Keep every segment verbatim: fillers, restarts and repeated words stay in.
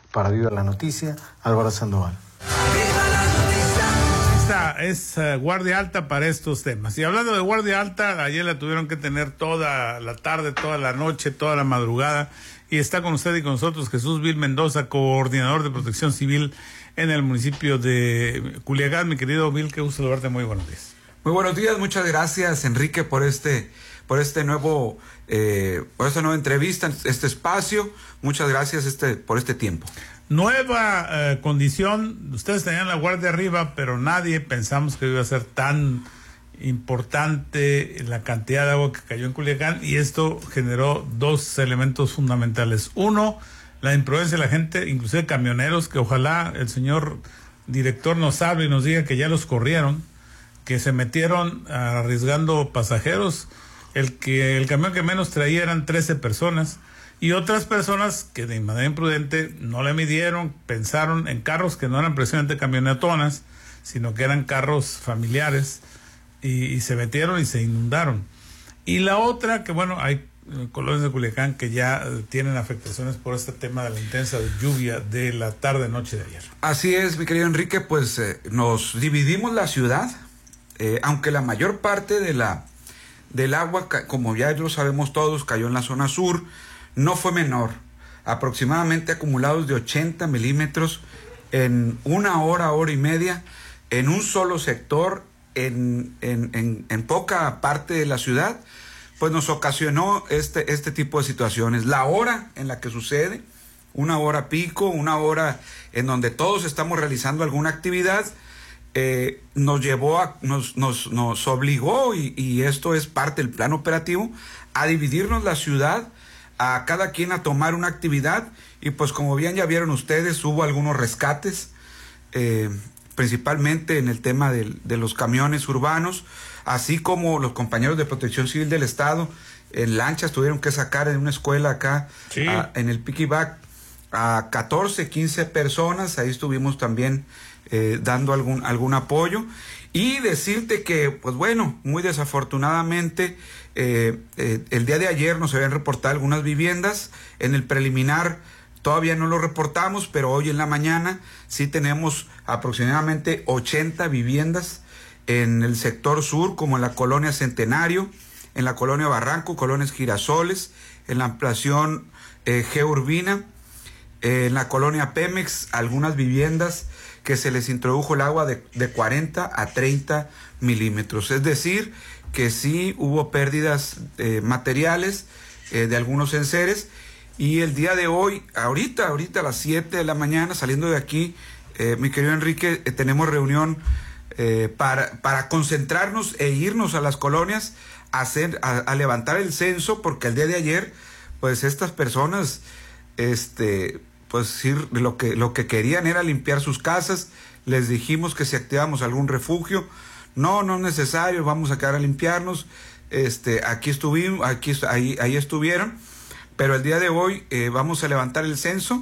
Para Viva la Noticia, Álvaro Sandoval. Esta es uh, guardia alta para estos temas. Y hablando de guardia alta, ayer la tuvieron que tener toda la tarde, toda la noche, toda la madrugada. Y está con usted y con nosotros Jesús Vil Mendoza, coordinador de Protección Civil en el municipio de Culiacán. Mi querido Vil, qué gusto saludarte, muy buenos días. Muy buenos días, muchas gracias Enrique por este, por este nuevo, eh, por esta nueva entrevista, este espacio. Muchas gracias este, por este tiempo. Nueva eh, condición, ustedes tenían la guardia arriba, pero nadie pensamos que iba a ser tan importante la cantidad de agua que cayó en Culiacán, y esto generó dos elementos fundamentales. Uno, la imprudencia de la gente, inclusive camioneros, que ojalá el señor director nos hable y nos diga que ya los corrieron, que se metieron arriesgando pasajeros. El que el camión que menos traía eran trece personas, y otras personas que de manera imprudente no le midieron, pensaron en carros que no eran precisamente camionetonas, sino que eran carros familiares, y, y se metieron y se inundaron. Y la otra, que bueno, hay colonias de Culiacán que ya eh, tienen afectaciones por este tema de la intensa lluvia de la tarde-noche de ayer. Así es, mi querido Enrique, pues eh, nos dividimos la ciudad, eh, aunque la mayor parte de la del agua, como ya lo sabemos todos, cayó en la zona sur. No fue menor, aproximadamente acumulados de ochenta milímetros en una hora, hora y media, en un solo sector, en, en, en, en poca parte de la ciudad, pues nos ocasionó este, este tipo de situaciones. La hora en la que sucede, una hora pico, una hora en donde todos estamos realizando alguna actividad, eh, nos llevó a, nos, nos, nos obligó, y, y esto es parte del plan operativo, a dividirnos la ciudad, a cada quien a tomar una actividad, y pues como bien ya vieron ustedes, hubo algunos rescates, eh, principalmente en el tema de, de los camiones urbanos, así como los compañeros de Protección Civil del Estado, en lanchas tuvieron que sacar en una escuela acá, sí. a, en el Piquibac, a catorce, quince personas, ahí estuvimos también eh, dando algún, algún apoyo. Y decirte que, pues bueno, muy desafortunadamente, eh, eh, el día de ayer nos habían reportado algunas viviendas. En el preliminar todavía no lo reportamos, pero hoy en la mañana sí tenemos aproximadamente ochenta viviendas en el sector sur, como en la colonia Centenario, en la colonia Barranco, colonias Girasoles, en la ampliación eh, G. Urbina, eh, en la colonia Pemex, algunas viviendas que se les introdujo el agua de, de cuarenta a treinta milímetros. Es decir, que sí hubo pérdidas eh, materiales eh, de algunos enseres. Y el día de hoy, ahorita, ahorita a las siete de la mañana, saliendo de aquí, eh, mi querido Enrique, eh, tenemos reunión eh, para, para concentrarnos e irnos a las colonias a, hacer, a, a levantar el censo, porque el día de ayer, pues estas personas, este... pues sí, lo que, lo que querían era limpiar sus casas. Les dijimos que si activamos algún refugio, no, no es necesario, vamos a quedar a limpiarnos. Este, aquí estuvimos, aquí, ahí, ahí estuvieron, pero el día de hoy eh, vamos a levantar el censo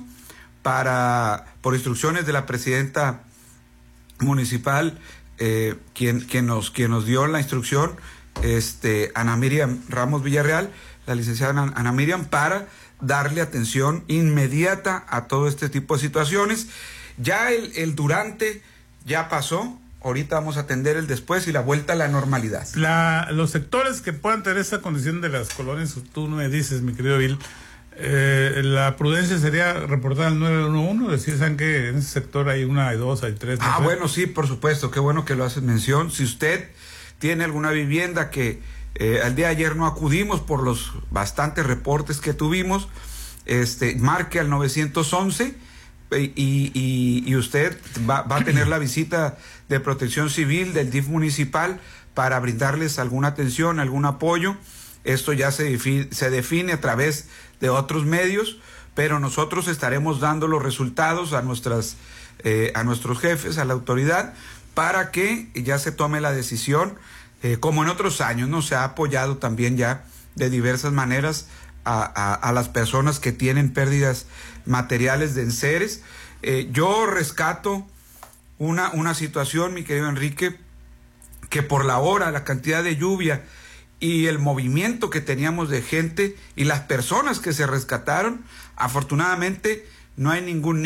para, por instrucciones de la presidenta municipal, eh, quien, quien nos, quien nos dio la instrucción, este, Ana Miriam Ramos Villarreal, la licenciada Ana Miriam, para darle atención inmediata a todo este tipo de situaciones. Ya el, el durante ya pasó, ahorita vamos a atender el después y la vuelta a la normalidad. La, los sectores que puedan tener esa condición de las colonias, tú me dices, mi querido Vil, eh, la prudencia sería reportar al nueve uno uno, decir, ¿saben que en ese sector hay una, hay dos, hay tres? Ah, bueno, sí, por supuesto, qué bueno que lo haces mención. Si usted tiene alguna vivienda que Eh, al día de ayer no acudimos por los bastantes reportes que tuvimos, este, marque al nueve once eh, y, y, y usted va, va a tener la visita de Protección Civil del D I F municipal para brindarles alguna atención, algún apoyo. Esto ya se define, se define a través de otros medios, pero nosotros estaremos dando los resultados a nuestras eh, a nuestros jefes, a la autoridad, para que ya se tome la decisión. Eh, como en otros años, ¿no? Se ha apoyado también ya de diversas maneras a, a, a las personas que tienen pérdidas materiales de enseres. Eh, yo rescato una, una situación, mi querido Enrique, que por la hora, la cantidad de lluvia y el movimiento que teníamos de gente y las personas que se rescataron, afortunadamente no hay ningún